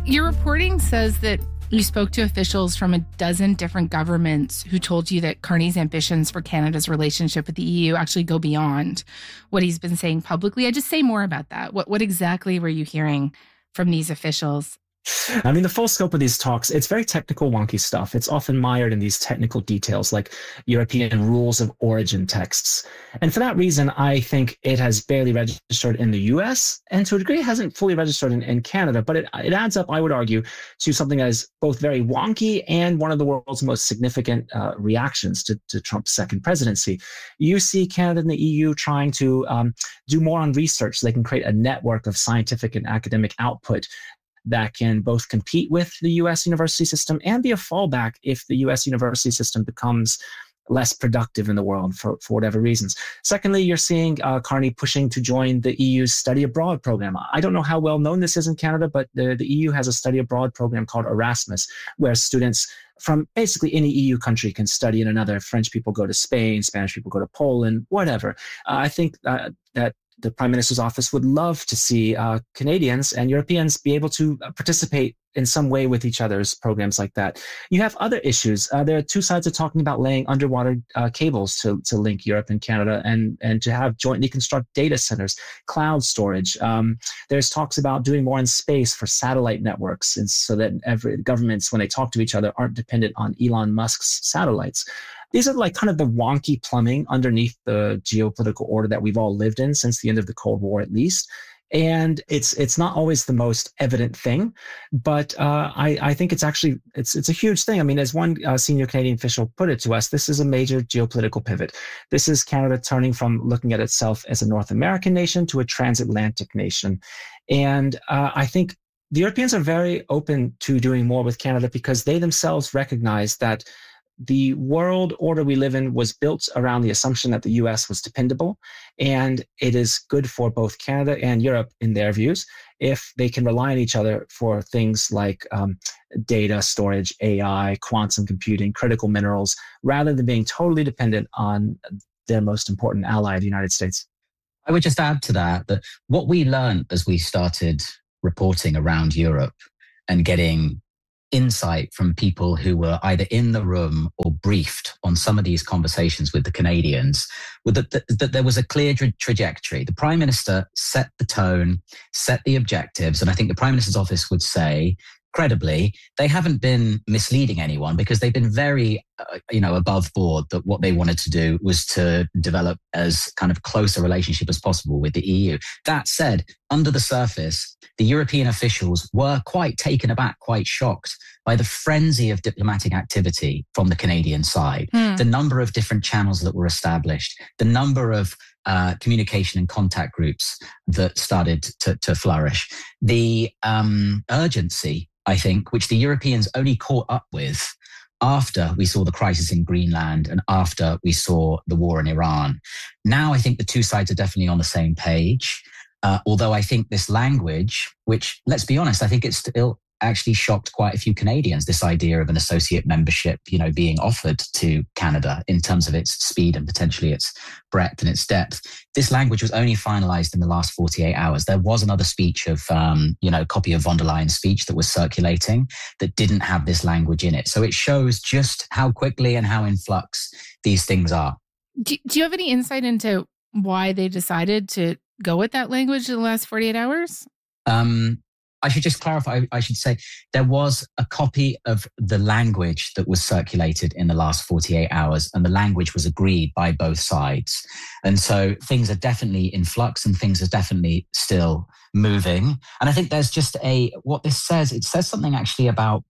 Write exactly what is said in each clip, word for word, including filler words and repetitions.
Your reporting says that you spoke to officials from a dozen different governments who told you that Carney's ambitions for Canada's relationship with the E U actually go beyond what he's been saying publicly. I just say more about that. What what exactly were you hearing from these officials? I mean, the full scope of these talks, it's very technical, wonky stuff. It's often mired in these technical details like European rules of origin texts. And for that reason, I think it has barely registered in the U S and to a degree hasn't fully registered in, in Canada. But it, it adds up, I would argue, to something that is both very wonky and one of the world's most significant uh, reactions to, to Trump's second presidency. You see Canada and the E U trying to um, do more on research so they can create a network of scientific and academic output that can both compete with the U S university system and be a fallback if the U S university system becomes less productive in the world for, for whatever reasons. Secondly, you're seeing uh, Carney pushing to join the E U's study abroad program. I don't know how well known this is in Canada, but the, the E U has a study abroad program called Erasmus, where students from basically any E U country can study in another. French people go to Spain, Spanish people go to Poland, whatever. Uh, I think uh, that the Prime Minister's office would love to see uh, Canadians and Europeans be able to participate in some way with each other's programs like that. You have other issues. Uh, there are two sides of talking about laying underwater uh, cables to, to link Europe and Canada and, and to have jointly construct data centers, cloud storage. Um, there's talks about doing more in space for satellite networks and so that every governments, when they talk to each other, aren't dependent on Elon Musk's satellites. These are like kind of the wonky plumbing underneath the geopolitical order that we've all lived in since the end of the Cold War, at least. And it's it's not always the most evident thing, but uh, I, I think it's actually it's it's a huge thing. I mean, as one uh, senior Canadian official put it to us, this is a major geopolitical pivot. This is Canada turning from looking at itself as a North American nation to a transatlantic nation. And uh, I think the Europeans are very open to doing more with Canada because they themselves recognize that the world order we live in was built around the assumption that the U S was dependable, and it is good for both Canada and Europe, in their views, if they can rely on each other for things like um, data storage, A I, quantum computing, critical minerals, rather than being totally dependent on their most important ally, the United States. I would just add to that that what we learned as we started reporting around Europe and getting insight from people who were either in the room or briefed on some of these conversations with the Canadians, was that, that, that there was a clear tra- trajectory. The Prime Minister set the tone, set the objectives, and I think the Prime Minister's office would say, credibly, they haven't been misleading anyone because they've been very, uh, you know, above board that what they wanted to do was to develop as kind of close a relationship as possible with the E U. That said, under the surface, the European officials were quite taken aback, quite shocked by the frenzy of diplomatic activity from the Canadian side, mm. the number of different channels that were established, the number of uh, communication and contact groups that started to, to flourish, the um, urgency, I think, which the Europeans only caught up with after we saw the crisis in Greenland and after we saw the war in Iran. Now I think the two sides are definitely on the same page. Uh, although I think this language, which, let's be honest, I think it's still actually shocked quite a few Canadians, this idea of an associate membership, you know, being offered to Canada in terms of its speed and potentially its breadth and its depth. This language was only finalized in the last forty-eight hours. There was another speech of, um, you know, copy of von der Leyen's speech that was circulating that didn't have this language in it. So it shows just how quickly and how in flux these things are. Do, do you have any insight into why they decided to go with that language in the last forty-eight hours? Um, I should just clarify, I should say there was a copy of the language that was circulated in the last forty-eight hours, and the language was agreed by both sides. And so things are definitely in flux and things are definitely still moving. And I think there's just a, what this says, it says something actually about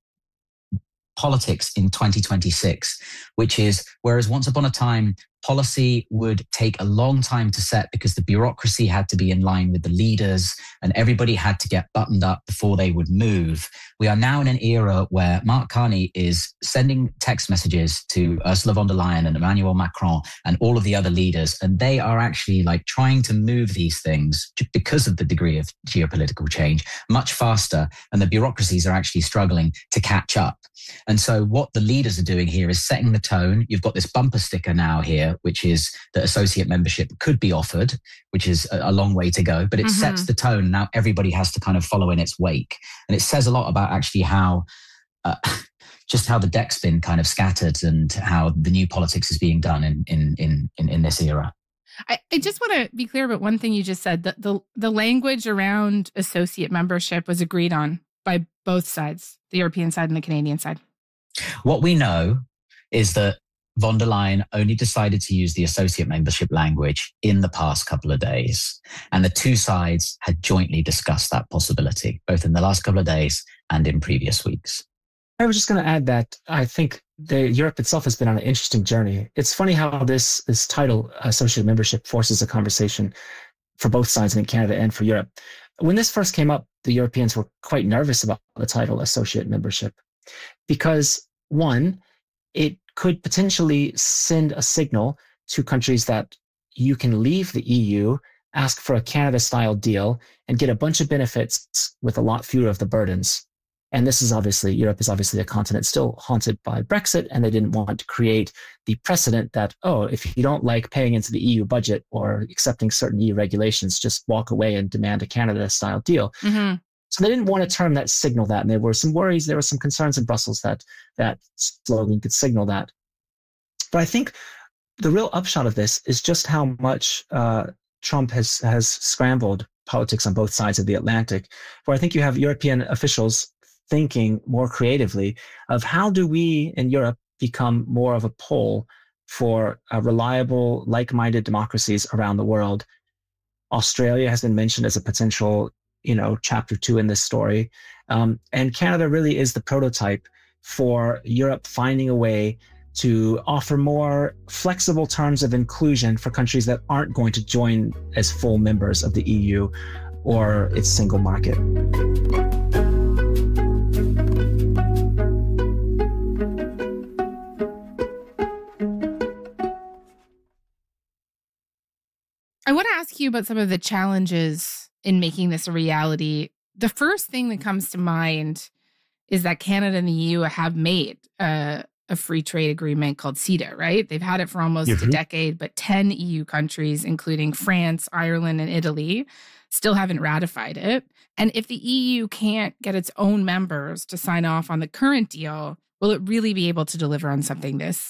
politics in twenty twenty-six, which is, whereas once upon a time, policy would take a long time to set because the bureaucracy had to be in line with the leaders and everybody had to get buttoned up before they would move. We are now in an era where Mark Carney is sending text messages to Ursula von der Leyen and Emmanuel Macron and all of the other leaders, and they are actually like trying to move these things because of the degree of geopolitical change much faster, and the bureaucracies are actually struggling to catch up. And so what the leaders are doing here is setting the tone. You've got this bumper sticker now here idea, which is that associate membership could be offered, which is a, a long way to go, but it mm-hmm. sets the tone. Now everybody has to kind of follow in its wake. And it says a lot about actually how, uh, just how the deck's been kind of scattered and how the new politics is being done in, in, in, in, in this era. I, I just want to be clear about one thing you just said. The, the the language around associate membership was agreed on by both sides, the European side and the Canadian side. What we know is that von der Leyen only decided to use the associate membership language in the past couple of days. And the two sides had jointly discussed that possibility, both in the last couple of days and in previous weeks. I was just going to add that I think the Europe itself has been on an interesting journey. It's funny how this this title, associate membership, forces a conversation for both sides, in Canada and for Europe. When this first came up, the Europeans were quite nervous about the title associate membership because, one, it could potentially send a signal to countries that you can leave the E U, ask for a Canada-style deal, and get a bunch of benefits with a lot fewer of the burdens. And this is obviously, Europe is obviously a continent still haunted by Brexit, and they didn't want to create the precedent that, oh, if you don't like paying into the E U budget or accepting certain E U regulations, just walk away and demand a Canada-style deal. Mm-hmm. So they didn't want to term that, signal that. And there were some worries, there were some concerns in Brussels that that slogan could signal that. But I think the real upshot of this is just how much uh, Trump has has scrambled politics on both sides of the Atlantic, where I think you have European officials thinking more creatively of how do we in Europe become more of a pole for uh, reliable, like-minded democracies around the world. Australia has been mentioned as a potential, you know, chapter two in this story. Um, and Canada really is the prototype for Europe finding a way to offer more flexible terms of inclusion for countries that aren't going to join as full members of the E U or its single market. I want to ask you about some of the challenges in making this a reality. The first thing that comes to mind is that Canada and the E U have made a, a free trade agreement called CETA, right? They've had it for almost mm-hmm. a decade, but ten E U countries, including France, Ireland, and Italy, still haven't ratified it. And if the E U can't get its own members to sign off on the current deal, will it really be able to deliver on something this